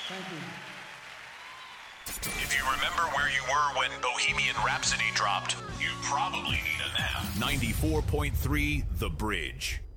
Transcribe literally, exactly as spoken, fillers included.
Thank you. If you remember where you were when Bohemian Rhapsody dropped, you probably need a nap. ninety-four point three The Bridge.